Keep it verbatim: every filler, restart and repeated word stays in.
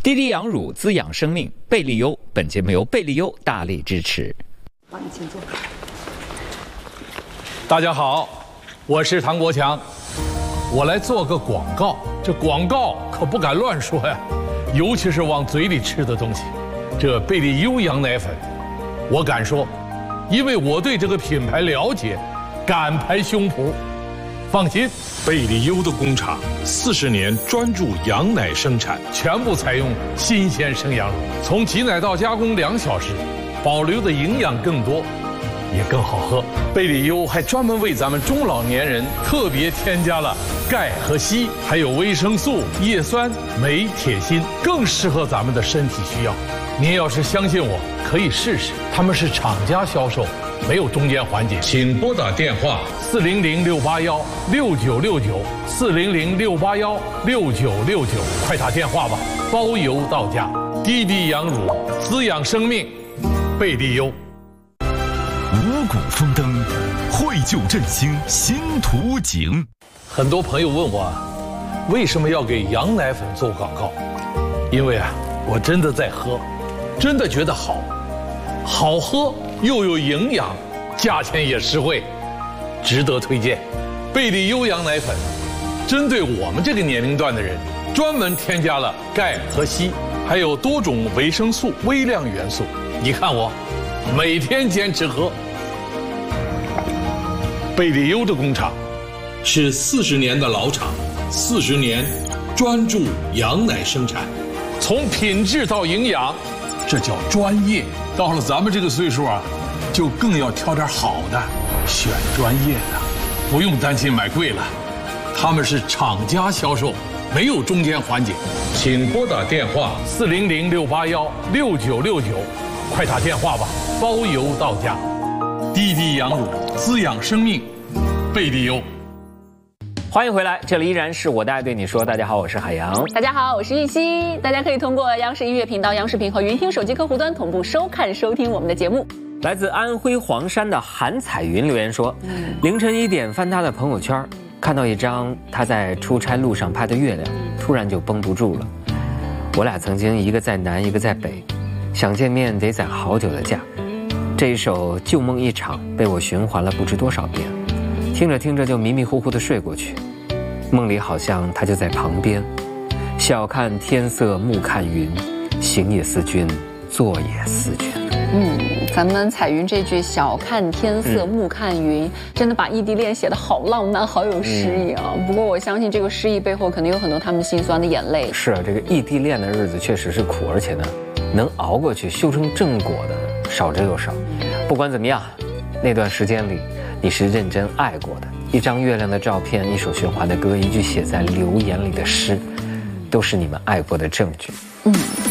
滴滴养乳滋养生命，贝利优。本节目由贝利优大力支持。 好，你请坐。 大家好，我是唐国强，我来做个广告。这广告可不敢乱说呀，尤其是往嘴里吃的东西。这贝利优羊奶粉，我敢说，因为我对这个品牌了解，敢拍胸脯。放心， 贝利优的工厂四十年专注羊奶生产， 全部采用新鲜生羊乳，从挤奶到加工两小时，保留的营养更多，也更好喝。贝利优还专门为咱们中老年人特别添加了钙和硒，还有维生素、叶酸、镁、铁、锌，更适合咱们的身体需要。您要是相信我，可以试试。他们是厂家销售，没有中间环节。 请拨打电话四零零六八幺六九六九四零零六八幺六九六九，快打电话吧，包邮到家。滴滴羊乳滋养生命，贝利优。 五谷丰登，绘就振兴新图景。 很多朋友问我，为什么要给羊奶粉做广告？因为啊，我真的在喝，真的觉得好，好喝又有营养，价钱也实惠，值得推荐。贝利优羊奶粉针对我们这个年龄段的人，专门添加了钙和硒，还有多种维生素、微量元素。你看我每天坚持喝。贝利优的工厂是四十年的老厂，四十年专注羊奶生产， 从品质到营养，这叫专业。到了咱们这个岁数啊，就更要挑点好的，选专业的，不用担心买贵了。他们是厂家销售，没有中间环节。 请拨打电话四零零六八幺六九六九，快打电话吧，包邮到家。滴滴羊乳滋养生命，贝利优。 欢迎回来，这里依然是我的爱对你说。大家好，我是海洋。 大家好，我是玉溪。大家可以通过央视音乐频道、央视频和云听手机客户端同步收看收听我们的节目。 来自安徽黄山的韩彩云留言说，嗯、凌晨一点翻他的朋友圈，看到一张他在出差路上拍的月亮，突然就绷不住了。我俩曾经一个在南，一个在北，想见面得攒好久的假。这一首旧梦一场被我循环了不知多少遍，听着听着就迷迷糊糊的睡过去。梦里好像他就在旁边，晓看天色暮看云，行也思君，坐也思君。 嗯，咱们彩云这句晓看天色暮看云、嗯、真的把异地恋写得好浪漫，好有诗意啊、嗯、不过我相信这个诗意背后可能有很多他们心酸的眼泪。 是啊，这个异地恋的日子确实是苦，而且呢能熬过去修成正果的少之又少。不管怎么样，那段时间里你是认真爱过的。一张月亮的照片，一首循环的歌，一句写在留言里的诗，都是你们爱过的证据。嗯。